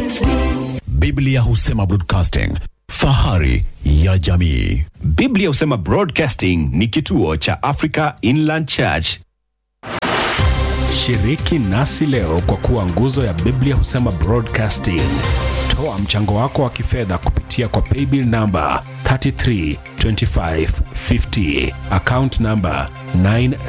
Biblia husema broadcasting, fahari ya jamii. Biblia husema Broadcasting ni kituo cha Africa Inland Church. Shiriki nasi leo kwa kuwa nguzo ya Biblia husema Broadcasting. Toa mchango wako wa kifedha kupitia kwa paybill number 332550, account number 9